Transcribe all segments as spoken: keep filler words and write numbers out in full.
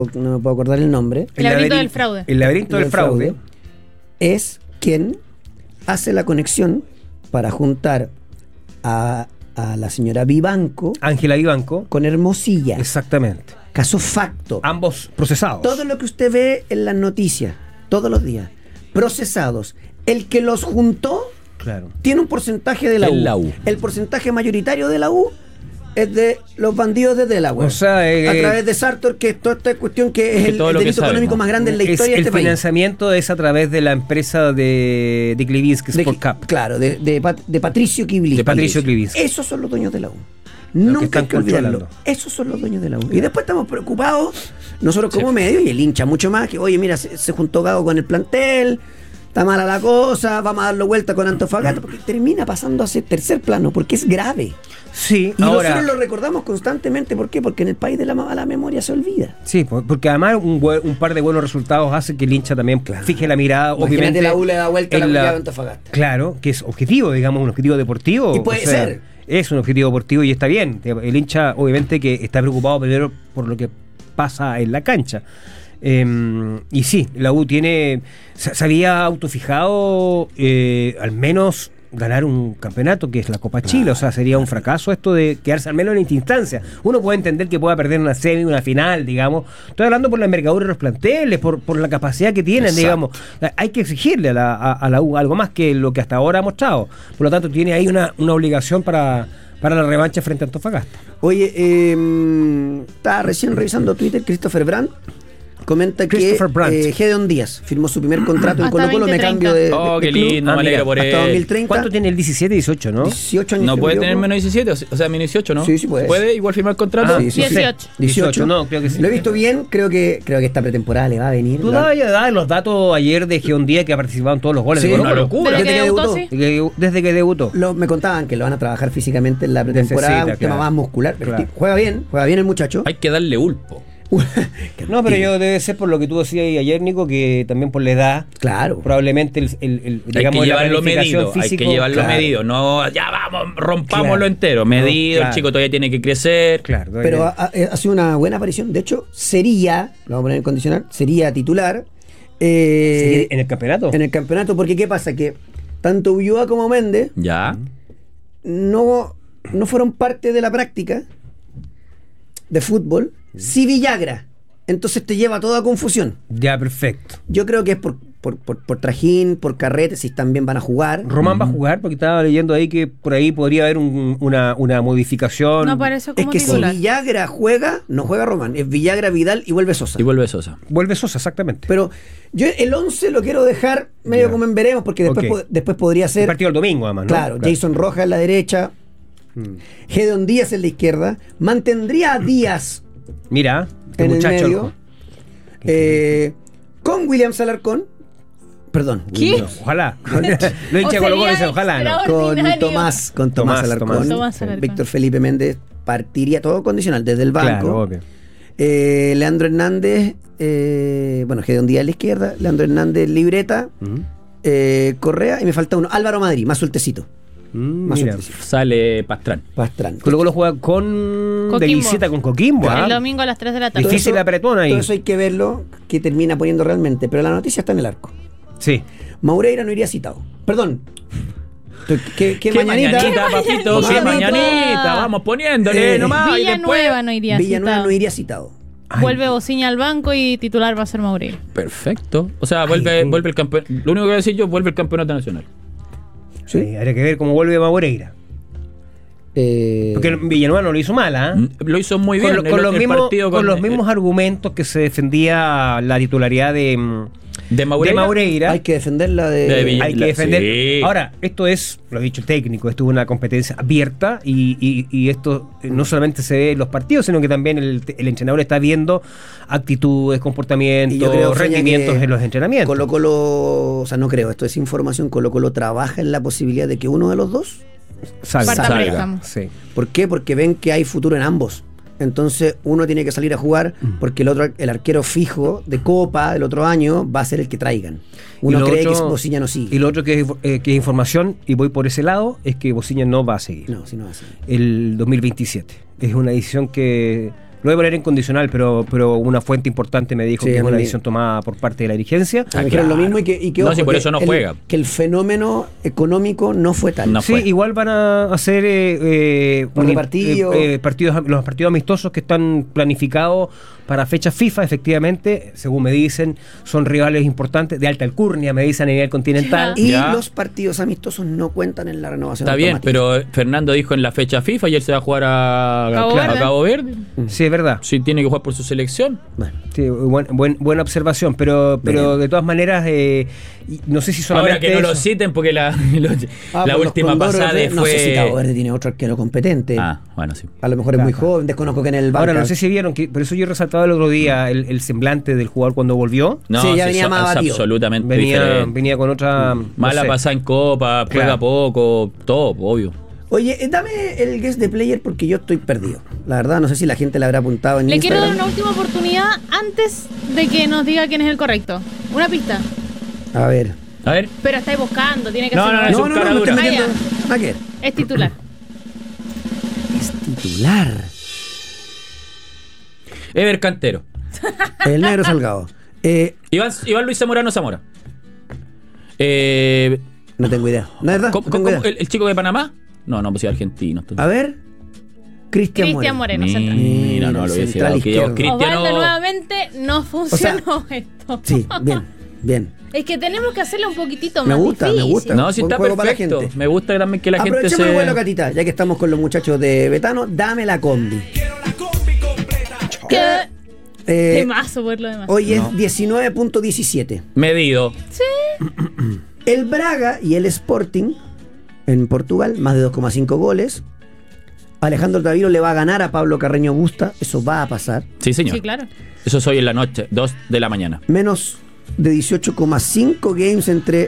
no me puedo acordar el nombre. El, el laberinto del fraude. El laberinto del, del fraude. fraude es quien hace la conexión para juntar a, a la señora Vivanco, Ángela Vivanco, con Hermosilla. Exactamente. Caso facto. Ambos procesados. Todo lo que usted ve en las noticias, todos los días, procesados. El que los juntó, claro, tiene un porcentaje de la U. la U. El porcentaje mayoritario de la U es de los bandidos de Delaware. O sea, eh, a través de Sartor, que es toda esta cuestión que es que el, todo el lo que delito sabemos. económico más grande en la es historia de el este país. financiamiento es a través de la empresa de, de Klivinsky De- Sport Cup. Claro, de, de, Pat- de Patricio Klivinsky. De Patricio Klivinsky. Esos son los dueños de la U. que Nunca están hay que olvidarlo. controlando. Esos son los dueños de la U. Y después estamos preocupados, nosotros como medio, y el hincha mucho más, que oye, mira, se, se juntó Gago con el plantel, está mala la cosa, vamos a darlo vuelta con Antofagasta, porque termina pasando a ser tercer plano, porque es grave. Sí, Y ahora, nosotros lo recordamos constantemente. ¿Por qué? Porque en el país de la mala memoria se olvida. sí, por- porque además un, buen- un par de buenos resultados hace que el hincha también fije la mirada, Imagínate, obviamente. la U le da vuelta a la en goleada de Antofagasta. Claro, que es objetivo, digamos, un objetivo deportivo. Y puede o sea, ser. Es un objetivo deportivo y está bien. El hincha, obviamente, que está preocupado primero por lo que pasa en la cancha. Eh, y sí, la U tiene. Se, se había autofijado eh, al menos ganar un campeonato que es la Copa Chile. O sea, sería un fracaso esto de quedarse al menos en esta instancia. Uno puede entender que pueda perder una semi, una final, digamos. Estoy hablando por la envergadura de los planteles, por, por la capacidad que tienen, Exacto. digamos. Hay que exigirle a la, a, a la U algo más que lo que hasta ahora ha mostrado. Por lo tanto, tiene ahí una, una obligación para, para la revancha frente a Antofagasta. Oye, eh, estaba recién revisando Twitter, Christopher Brandt comenta que Christopher Brandt. eh, Gedeon Díaz firmó su primer contrato en Hasta Colo Colo, me veinte treinta. cambio de, de- Oh, de qué club. lindo, Ah, me alegro mira, por hasta él. dos mil treinta. ¿Cuánto tiene el diecisiete, dieciocho, no? dieciocho años. No que puede murió, tener ¿no? menos diecisiete, o sea, o sea, menos dieciocho, ¿no? Sí, sí puede. ¿Puede igual firmar contrato? Ah, Sí, sí, sí. dieciocho. dieciocho, no, creo que sí. Lo he visto bien, creo que creo que esta pretemporada le va a venir. Tú La- dabas ya los datos ayer de Geon Díaz que ha participado en todos los goles Sí, de Colo una Colo. locura. Desde Desde que que debutó, debutó. sí. Que- Desde que debutó. Lo- me contaban que lo van a trabajar físicamente en la pretemporada, Necesita, un tema claro. más muscular, pero Claro. este- juega bien, juega bien el muchacho. Hay que darle ulpo. No, pero yo debe ser por lo que tú decías ayer, Nico, que también por la edad, Claro. probablemente el, el- el- Hay digamos, que la llevarlo planificación medido, hay físico, que llevarlo claro, medido. No, ya vamos, rompámoslo Claro. entero. Medido, Claro. el chico todavía tiene que crecer. Claro, Pero ha, ha- ha sido una buena aparición. De hecho, sería, lo vamos a poner en condicional, sería titular eh, ¿en el campeonato? en el campeonato, porque ¿qué pasa? Que tanto Ulloa como Méndez Ya. no, no fueron parte de la práctica de fútbol, sí Villagra. Entonces te lleva a toda confusión. Ya, perfecto. Yo creo que es por, por, por, por trajín, por carrete, si también van a jugar. Román va a jugar porque estaba leyendo ahí que por ahí podría haber un- una, una modificación. No apareció Es como que si titular. Villagra juega, no juega Román, es Villagra, Vidal y vuelve Sosa. Y vuelve Sosa. Vuelve Sosa, exactamente. Pero yo el once lo quiero dejar medio Ya. como en veremos, porque después, Ok. po- después podría el ser, partido del domingo, además, ¿no? claro, Jason Rojas en la derecha, Mm. Gedeon Díaz en la izquierda, mantendría a Díaz Mira, este en el muchacho. medio, eh, con William Alarcón, perdón, ¿Qué? William, Ojalá. Lo hincha O Colo Colo sería dice, ojalá, ¿no? extraordinario. con Ordinario. Tomás, con Tomás, Tomás, Alarcón, Tomás. Tomás Alarcón. Víctor Felipe Méndez partiría todo condicional desde el banco. Claro, obvio. Eh, Leandro Hernández, eh, bueno, Gedeon Díaz a la izquierda, Leandro Hernández libreta, Mm. eh, Correa, y me falta uno, Álvaro Madrid, más sueltecito, Mm, más mira. sueltecito, Sale Pastrán. Pastrán. Colo Colo juega con Coquimbo. de visita con Coquimbo. ¿ah? El domingo a las tres de la tarde. Todo Difícil eso- apretón ahí. Todo eso hay que verlo, que termina poniendo realmente, pero la noticia está en el arco. Sí. Maureira no iría citado. Perdón. ¿Qué, qué, ¿Qué mañanita? mañanita, papito? ¿Qué Mañanita. mañanita? Vamos poniéndole Eh, nomás. y después- Villanueva no iría Villanueva citado. no iría citado. Ay. Vuelve Bociña al banco y titular va a ser Mauricio. Perfecto. O sea, vuelve, Ay, vuelve el campeón. Lo único que voy a decir yo, vuelve el campeonato nacional. ¿Sí? Sí, habría que ver cómo vuelve Maureira. Eh, Porque Villanueva no lo hizo mal, ¿ah? Mm, Lo hizo muy Con, bien. lo- el- con los el mismos, partido con los eh, mismos argumentos que se defendía la titularidad de, mm, de Maureira. de Maureira. hay que defenderla de, De Villa- Hay que la- defender. sí. Ahora, esto es, lo ha dicho el técnico, esto es una competencia abierta y, y- y esto eh, no solamente se ve en los partidos, sino que también el, el entrenador está viendo actitudes, Y yo comportamientos, creo, Feña, rendimientos que en los entrenamientos. Colo Colo, o sea, no creo, esto es información, Colo Colo trabaja en la posibilidad de que uno de los dos. Salga. Parta Salga. préstamo. Sí. ¿Por qué? Porque ven que hay futuro en ambos. Entonces uno tiene que salir a jugar porque el otro, el arquero fijo de Copa del otro año va a ser el que traigan. Uno Y lo cree otro- que Bociña no sigue. Y lo otro que es, eh, que es información, y voy por ese lado, es que Bociña no va a seguir No, si no va a seguir. el dos mil veintisiete. Es una decisión que Lo voy a poner en condicional, pero, pero una fuente importante me dijo Sí, que es a una mí- decisión tomada por parte de la dirigencia. Me dijeron lo mismo y que, y que No, ojo, si por que eso no el- juega. Que el fenómeno económico no fue tal. No Sí, fue. igual van a hacer eh, eh, Por un- partido. eh, eh, partidos, los partidos amistosos que están planificados para fechas FIFA, efectivamente, según me dicen, son rivales importantes, de alta alcurnia, me dicen a nivel continental. Y Ya. los partidos amistosos no cuentan en la renovación Está bien, automática. pero Fernando dijo en la fecha FIFA y él se va a jugar a Cabo a Verde. Cabo Verde. Sí, es verdad. Sí, tiene que jugar por su selección. Bueno, Sí, buen- buen- buena observación, pero, pero Bien. de todas maneras, eh, y no sé si solamente. Ahora que no lo eso- citen porque la, lo- ah, la por los última Condores pasada de- fue... No sé si Cabo Verde tiene otro arquero competente. Ah, bueno, sí. A lo mejor es muy joven, desconozco que en el Ahora, banca. no sé si vieron, que por eso yo resaltaba el otro día el, el semblante del jugador cuando volvió. No, Sí, ya sí, venía so- más es abatido. absolutamente Venía, diferente. venía con otra. no Mala sé. pasada en Copa, juega Claro. poco, todo, obvio. Oye, eh, dame el guest de player porque yo estoy perdido. La verdad, no sé si la gente le habrá apuntado en Le quiero dar Instagram. una última oportunidad antes de que nos diga quién es el correcto. Una pista. A ver. A ver, Pero estáis buscando, tiene que No, ser. no, no, es No, un no, no, cara me estoy dura. metiendo. Ah, ¿A qué? Es titular. Es titular. Ever Cantero. El negro Salgado. Eh, Iván, Iván Luis Zamorano Zamora. Eh, no tengo idea. ¿No es verdad? ¿cómo- No tengo cómo- idea. el, el chico de Panamá? No, no, pues sí, argentino. A ver. Cristian Cristian Moreno. Moreno, central. Mira, no lo hubiese Central dado. Que izquierdo. yo, Cristiano. Osvaldo, nuevamente no funcionó esto. Sí, bien, bien. Es que tenemos que hacerle un poquitito Me más gusta, me difícil. gusta. No, sí Buen está juego para la perfecto. gente. Me gusta también que la gente Aprovechemos se. el vuelo, Catita, ya que estamos con los muchachos de Betano, dame la combi. ¿Qué? Eh, Temazo por lo demás. hoy No. es diecinueve punto diecisiete. Medido. El Braga y el Sporting en Portugal, más de dos coma cinco goles. Alejandro Taviro le va a ganar a Pablo Carreño Busta, eso va a pasar. Sí, señor. Sí, claro. Eso soy en la noche, dos de la mañana. Menos de dieciocho coma cinco games entre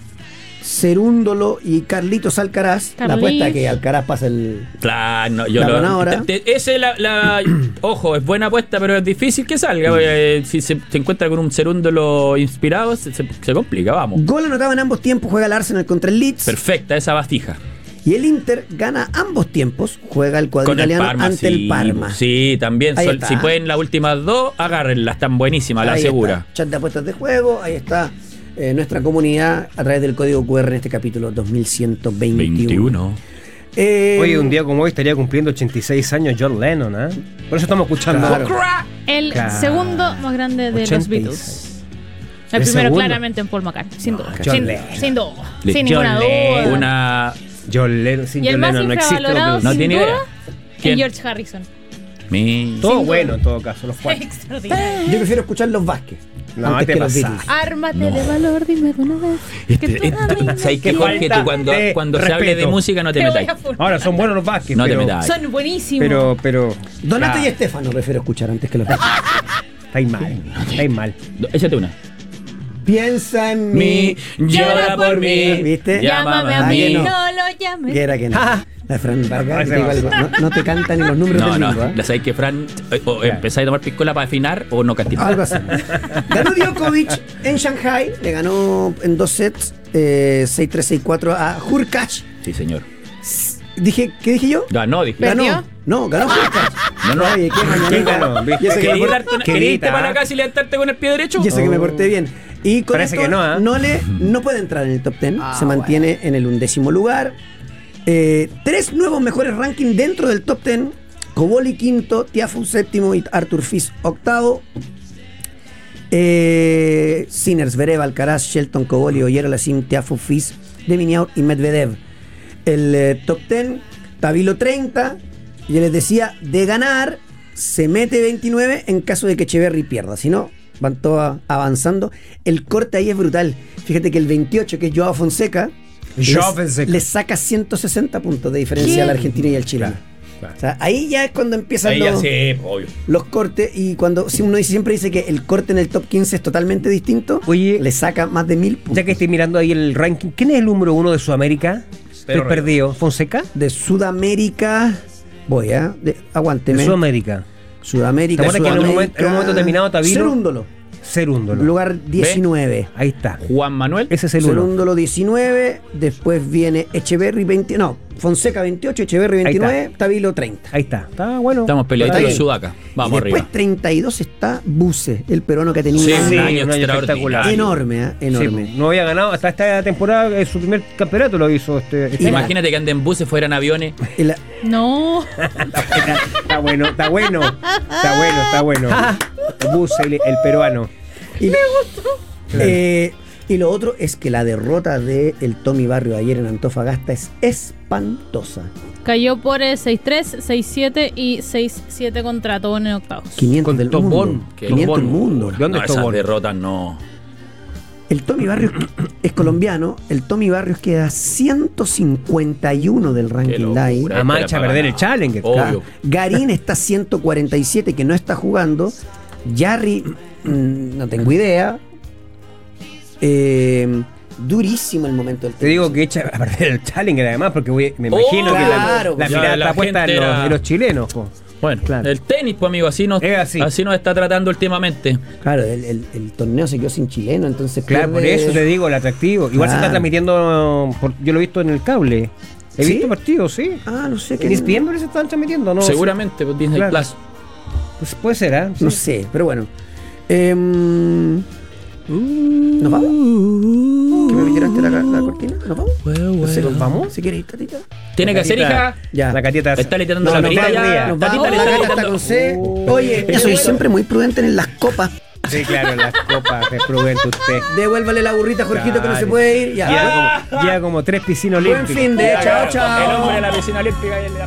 Cerúndolo y Carlitos Alcaraz. La Carlitos. apuesta es que Alcaraz pasa el... Claro, no, yo La lo. ganadora. te- te- ese la, la- ojo, es buena apuesta, pero es difícil que salga. porque, eh, si se, se encuentra con un Cerúndolo inspirado, se, se- se complica, vamos. Gol anotado en ambos tiempos, juega el Arsenal contra el Leeds. Perfecta esa bastija. Y el Inter gana ambos tiempos, juega el cuadro Con el italiano Parma, ante sí, el Parma. Sí, también. Ahí sol- está. si pueden las últimas dos, agárrenlas, están buenísimas, la Ahí asegura. está, chat de apuestas de juego, ahí está eh, nuestra comunidad a través del código Q R en este capítulo dos mil ciento veintiuno. Eh, Oye, un día como hoy estaría cumpliendo ochenta y seis años John Lennon, ¿eh? Por eso estamos escuchando. Claro. El Claro. segundo más grande de los ochenta y Beatles. seis. El ¿El primero segundo? claramente en Paul McCartney, sin duda. John Sin, Lennon. sin duda. Le- Sin John ninguna Lennon. duda. Una. John Lennon, sin Y el John más Lennon no existe. infravalorado, lo que- No sin tiene duda, idea. ¿Quién? es George Harrison. Mi- Todo Sin bueno duda. en todo caso, los cuatro. Extraordinario. Yo prefiero escuchar los Vázquez No, antes te que los pasás. Beatles. Ármate de valor, dime de una vez. Este- que tú este- adivinas ¿Sabes qué, quién Jorge? falta Tú cuando, de cuando se hable de respeto. música no te te voy metas. a funar. Ahora son buenos los Vázquez, No te pero, metas. Son buenísimos. pero, pero, Donato ya, y Estefano prefiero escuchar antes que los Vázquez. estáis mal, estáis mal. Échate una. Piensa en Mi, mí. llora por mí. ¿Viste? Llámame a Ah, mí, que no. no. lo llames. Que era que no. La de Fran Vargas, Ese te digo va. algo, no, no te cantan ni los números No, del no. libro, ¿eh? ¿La sabéis que Fran eh, o empezáis a tomar piscola para afinar o no cantar? Algo así. Ganó Djokovic en Shanghai, le ganó en dos sets, eh, seis tres seis cuatro a Hurkacz. Sí, señor. Dije, ¿qué dije yo? Ganó, dije. ¿Perdió? Ganó. No, ganó Hurkacz. No, no. Oye, qué ¿Quién mañanita. ganó? ¿Viste? Y eso que me ¿Querías por- darte una- Qué querías grita, irte para ¿eh? la casa y levantarte con el pie derecho? Y eso que me Oh. porté bien. Y con Parece esto que no, ¿eh? le, no puede entrar en el top ten, Ah, se mantiene en el undécimo lugar. Eh, tres nuevos mejores rankings dentro del top ten. Coboli quinto, Tiafoe séptimo y Arthur Fils octavo. Eh, Sinners, Zverev, Alcaraz, Shelton, Coboli, Oyer, Alassim, Tiafoe, Fils, Deminiaur y Medvedev. El eh, top ten, Tavilo treinta. Yo les decía, de ganar, se mete veintinueve en caso de que Echeverry pierda. Si no, van todos avanzando. El corte ahí es brutal. Fíjate que el veintiocho, que es Joao Fonseca, Joao les- Fonseca. les saca ciento sesenta puntos de diferencia ¿Qué? al argentino y al chileno. Claro. O sea, ahí ya es cuando empiezan Ahí ya los, sí, obvio. los cortes. Y cuando si uno dice, siempre dice que el corte en el top quince es totalmente distinto, Oye, le saca más de mil puntos. ya que estoy mirando ahí el ranking, ¿quién es el número uno de Sudamérica? Estoy Pedro perdido. ¿Fonseca? De Sudamérica, voy a, de, aguánteme. De Sudamérica. Sudamérica, ¿Te acuerdas que en un Sudamérica. momento- en un momento determinado Tavilo- Cerúndolo, Cerúndolo. lugar diecinueve. Ahí está. Juan Manuel. Ese es el uno. Cerúndolo diecinueve, después viene Echeverry veinte, no, Fonseca veintiocho, Echeverri veintinueve, Tabilo treinta. Ahí está. Está bueno. Estamos peleaditos Está en bien. Sudaca. Vamos y después arriba. treinta y dos está Buse, el peruano que ha tenido Sí, un sí, año un año espectacular. extraordinario. enorme, ¿eh? enorme. Sí, no había ganado hasta esta temporada, eh, su primer campeonato lo hizo este. este Imagínate que anden buses, fueran aviones. El- No. está, está bueno, está bueno. Está bueno, está bueno. Bus, el, el peruano. y, eh, y lo otro es que la derrota de el Tommy Barrio ayer en Antofagasta es espantosa. Cayó por el seis tres, seis siete y seis siete contra Tobón en octavos. quinientos Con del Tobón, mundo. que quinientos del Tobón. mundo. ¿De dónde No, es esas Tobón? derrotas no. El Tommy Barrios es colombiano. El Tommy Barrios queda ciento cincuenta y uno del ranking de ahí. locura. Además, Era echa a para perder el ganar. Challenger. Obvio. Claro. Garín está ciento cuarenta y siete, que no está jugando. Jarry, mm, no tengo idea. Eh, durísimo el momento del Te digo que echa a perder el Challenger además, porque voy- me Oh, imagino que la, claro, la pues mirada ya la está puesta en gente los, era- en los chilenos. Po. Bueno, Claro. el tenis, pues amigo, así nos, Es así. así nos está tratando últimamente. Claro, el, el- el torneo se quedó sin chileno, entonces Claro, por pierde- eso te digo, el atractivo. Igual se Claro. está transmitiendo, por- yo lo he visto en el cable. He ¿Sí? visto partidos, sí. Ah, no sé ¿En qué. E S P N se están transmitiendo? No, Seguramente, pues Disney Claro. Plus. Pues puede ser, ¿ah? No Sí. sé, pero bueno. Em, ¿Nos vamos? ¿Que me tiraste la, la cortina? ¿Nos vamos? No sé, ¿nos vamos? Si quieres ir, Tatita. Tiene que hacer, hija. Ya. La catita. Está literando No, la nos perita vamos, ya. nos Tatita vamos, le la está gata está gritando. con C. Oh. Oye, yo soy siempre muy prudente en las copas. Sí, claro, en las copas, es prudente usted. Devuélvale la burrita a Jorgito que no se Dale. puede ir. Ya. Lleva como, lleva como tres piscinas Buen olímpicas. fin de chao, El chao. hombre de la piscina olímpica y el de la